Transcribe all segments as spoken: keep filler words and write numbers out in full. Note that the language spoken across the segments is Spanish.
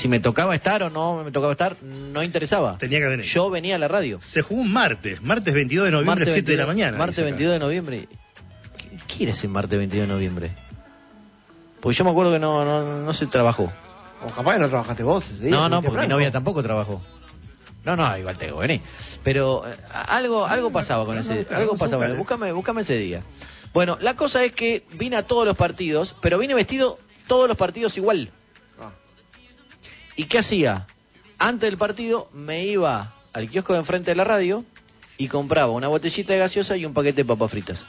si me tocaba estar o no me tocaba estar, no interesaba. Tenía que venir. Yo venía a la radio. Se jugó un martes, martes veintidós de noviembre, Martes siete de la veintidós, mañana. Martes veintidós de noviembre. ¿Qué, qué era ese martes veintidós de noviembre? Porque yo me acuerdo que no, no, no se trabajó. O capaz que no trabajaste vos ese día. No, no, porque temprano. mi novia tampoco trabajó. No, no, igual tengo que venir. Pero eh, algo algo pasaba con ese, algo pasaba. Búscame, búscame ese día. Bueno, la cosa es que vine a todos los partidos, pero vine vestido todos los partidos igual. ¿Y qué hacía? Antes del partido me iba al kiosco de enfrente de la radio y compraba una botellita de gaseosa y un paquete de papas fritas.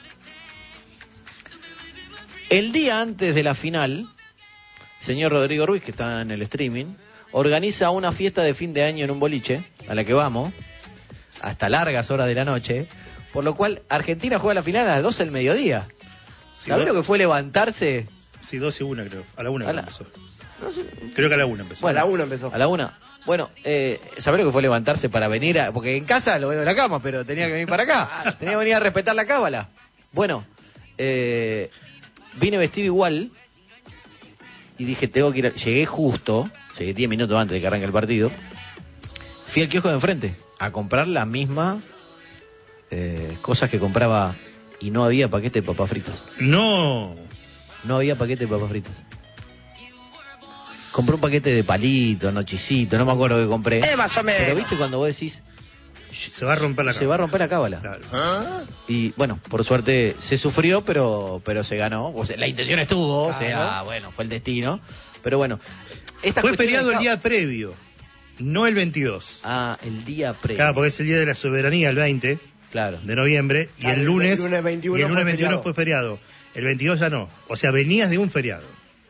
El día antes de la final, señor Rodrigo Ruiz, que está en el streaming, organiza una fiesta de fin de año en un boliche, a la que vamos, hasta largas horas de la noche, por lo cual Argentina juega la final a las doce del mediodía. Sí, ¿Sabés dos- lo que fue levantarse? Sí, doce y una creo. A la una A la- empezó. Creo que a la una empezó. Bueno, a la una empezó. A la una. Bueno, eh, ¿sabés lo que fue levantarse para venir a...? Porque en casa lo veo en la cama, pero tenía que venir para acá. Tenía que venir a respetar la cábala. Bueno, eh, vine vestido igual y dije, tengo que ir... a- Llegué justo, llegué diez minutos antes de que arranque el partido. Fui al kiosco de enfrente a comprar la misma eh, cosas que compraba y no había paquete de papas fritas. No. No había paquete de papas fritas. Compré un paquete de palito, nochicito, no me acuerdo qué compré. Eh, más o menos. Pero viste cuando vos decís, Se va a romper la se cámara. va a romper la cábala. Claro. Y bueno, por suerte se sufrió, pero pero se ganó. O sea, la intención estuvo, o sea, Claro. bueno, fue el destino. Pero bueno. estas Fue cuestiones feriado el de- día previo, no el veintidós. Ah, el día previo. Claro, porque es el día de la soberanía, el veinte Claro. de noviembre, y Claro, el el lunes, lunes veintiuno y el lunes fue veintiuno feriado. fue feriado. El veintidós ya no. O sea, venías de un feriado.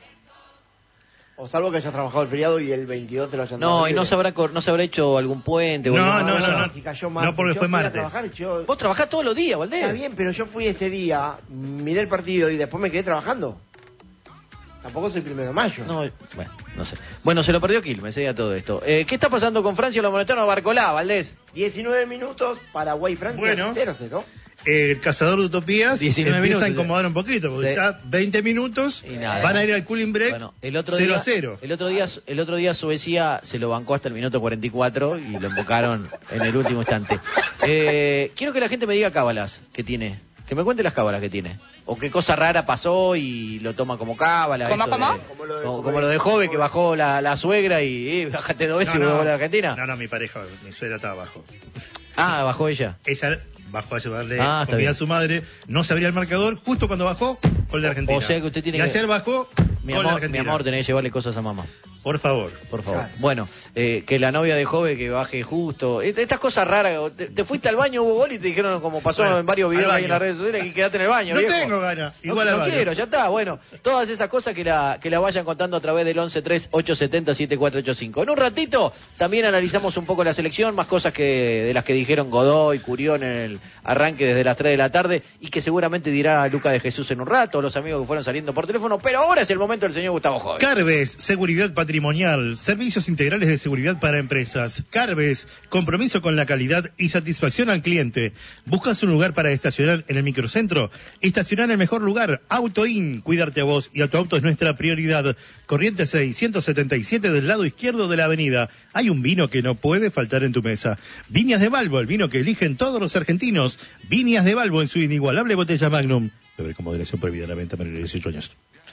O salvo que hayas trabajado el feriado y el veintidós te lo hayan No, dado y no libre. se habrá cor- no se habrá hecho algún puente. o No, algo- no, no, no. Si cayó No, martes. porque Yo fue fui a martes. trabajar, yo- Vos trabajás todos los días, Valdés. Está bien, pero yo fui ese día, miré el partido y después me quedé trabajando. Tampoco soy primero de mayo. No, bueno, no sé. Bueno, se lo perdió Quilmes, eh, a todo esto. Eh, ¿Qué está pasando con Francia? Lo molestaron a Barcolá, Valdés. diecinueve minutos, Paraguay-Francia, Bueno. cero cero. El cazador de utopías diecinueve empieza minutos, a incomodar un poquito, porque Sí. ya veinte minutos Y nada. van a ir al cooling break. Bueno, el otro cero día, a cero. El otro día, el otro día Suecia se lo bancó hasta el minuto cuarenta y cuatro y lo invocaron en el último instante. Eh, quiero que la gente me diga cábalas que tiene, que me cuente las cábalas que tiene, o qué cosa rara pasó y lo toma como cábala. ¿Cómo, esto cómo? de- Como lo de como, Jove. como lo de Jove, que bajó la, la suegra y eh, bájate dos veces y vuelve a la Argentina. no, no, mi pareja, mi suegra estaba abajo. Ah, bajó ella. Ella bajó a llevarle Ah, está comida bien. a su madre, no se abría el marcador, justo cuando bajó, gol de Argentina. O sea que usted tiene y que- ayer bajó, Mi gol de amor, mi Argentina. amor, tenés que llevarle cosas a mamá. Por favor. Por favor. Gracias. Bueno, eh, que la novia de Jove que baje justo. Est- Estas cosas raras. Te, te fuiste al baño, hubo gol y te dijeron, como pasó Bueno, en varios videos al que hay en las baño. redes sociales, que quedate en el baño. No viejo. tengo ganas, No, igual no al baño. quiero, ya está. Bueno, todas esas cosas que la, que la vayan contando a través del once tres ocho siete cero siete cuatro ocho cinco. En un ratito también analizamos un poco la selección, más cosas que de las que dijeron Godoy, Curión en el arranque desde las tres de la tarde y que seguramente dirá Luca de Jesús en un rato, los amigos que fueron saliendo por teléfono. Pero ahora es el momento del señor Gustavo Jove. Carves, seguridad patrimonial, servicios integrales de seguridad para empresas. Carves, compromiso con la calidad y satisfacción al cliente. ¿Buscas un lugar para estacionar en el microcentro? Estacionar en el mejor lugar. AutoIn, cuidarte a vos y a tu auto es nuestra prioridad. Corrientes seiscientos setenta y siete del lado izquierdo de la avenida. Hay un vino que no puede faltar en tu mesa. Viñas de Balbo, el vino que eligen todos los argentinos. Viñas de Balbo en su inigualable botella Magnum. Beber con moderación prohibida, la venta menores de dieciocho años.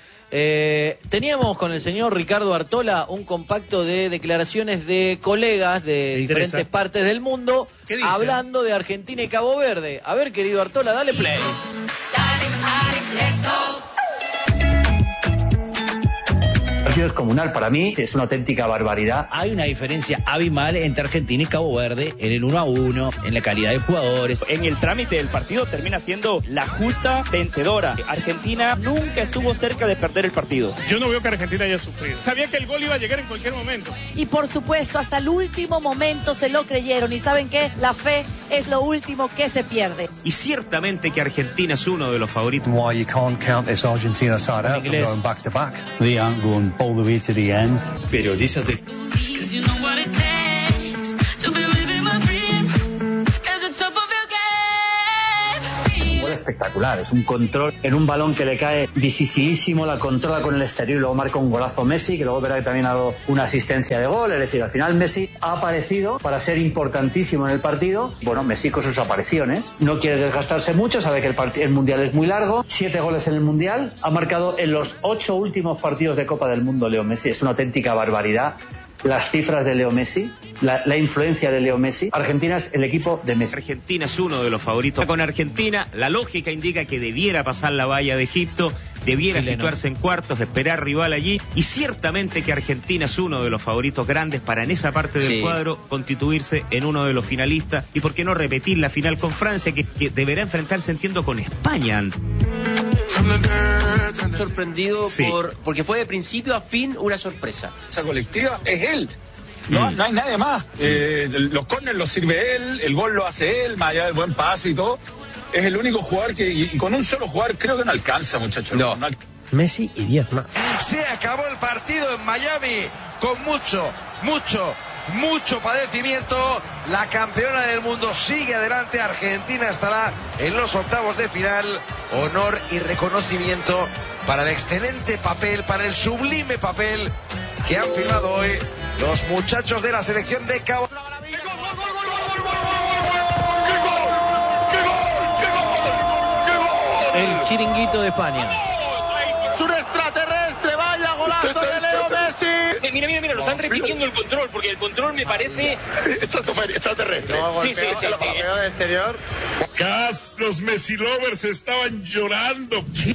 Eh, teníamos con el señor Ricardo Artola un compacto de declaraciones de colegas de Me diferentes interesa. partes del mundo ¿Qué dicen? hablando de Argentina y Cabo Verde. A ver, querido Artola, dale play. El partido es comunal para mí, es una auténtica barbaridad. Hay una diferencia abismal entre Argentina y Cabo Verde en el uno a uno, en la calidad de jugadores. En el trámite del partido termina siendo la justa vencedora. Argentina nunca estuvo cerca de perder el partido. Yo no veo que Argentina haya sufrido. Sabía que el gol iba a llegar en cualquier momento. Y por supuesto, hasta el último momento se lo creyeron. Y ¿saben qué? La fe es lo último que se pierde. Y ciertamente que Argentina es uno de los favoritos. Why you can't count this Argentina side out from going back to back. They aren't going all the way to the end. Periodízate. gol espectacular, es un control en un balón que le cae dificilísimo, la controla con el exterior y luego marca un golazo Messi, que luego verá que también ha dado una asistencia de gol. Es decir, al final Messi ha aparecido para ser importantísimo en el partido. Bueno, Messi con sus apariciones no quiere desgastarse mucho, sabe que el, part- el Mundial es muy largo, siete goles en el Mundial, ha marcado en los ocho últimos partidos de Copa del Mundo Leo Messi, es una auténtica barbaridad. Las cifras de Leo Messi, la, la influencia de Leo Messi. Argentina es el equipo de Messi. Argentina es uno de los favoritos. Con Argentina, la lógica indica que debiera pasar la valla de Egipto, debiera Chileno. situarse en cuartos, esperar rival allí, y ciertamente que Argentina es uno de los favoritos grandes para en esa parte del Sí. cuadro constituirse en uno de los finalistas, y por qué no repetir la final con Francia, que, que deberá enfrentarse, entiendo, con España. Sorprendido Sí. por porque fue de principio a fin una sorpresa. Esa colectiva es él. No, Mm. no hay nadie más. Eh, los córneres los sirve él, el gol lo hace él, más allá del buen pase y todo. Es el único jugador que, y con un solo jugador creo que no alcanza, muchachos. No. No al- Messi y diez más. Se acabó el partido en Miami con mucho, mucho, mucho padecimiento. La campeona del mundo sigue adelante. Argentina estará en los octavos de final. Honor y reconocimiento para el excelente papel, para el sublime papel que han firmado hoy los muchachos de la selección de Cabo. El chiringuito de España. ¡Es un extraterrestre! ¡Vaya golazo de Leo Messi! Mira, mira, mira, lo están repitiendo el control, porque el control me parece... Extraterrestre. Sí, sí, sí, sí. de exterior. Gas, los Messi lovers estaban llorando.